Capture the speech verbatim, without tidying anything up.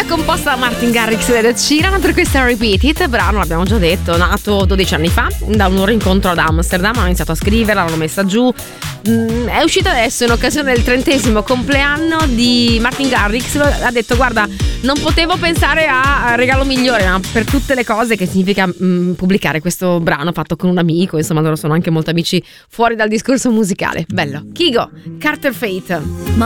composta da Martin Garrix ed Ed Sheeran, per questa Repeat It, brano l'abbiamo già detto, nato dodici anni fa da un loro incontro ad Amsterdam. Hanno iniziato a scriverla, l'hanno messa giù, mm, è uscita adesso in occasione del trentesimo compleanno di Martin Garrix. Ha detto: guarda, non potevo pensare a regalo migliore, ma per tutte le cose che significa mm, pubblicare questo brano fatto con un amico, insomma loro sono anche molto amici fuori dal discorso musicale. Bello. Kygo, Carter Fate.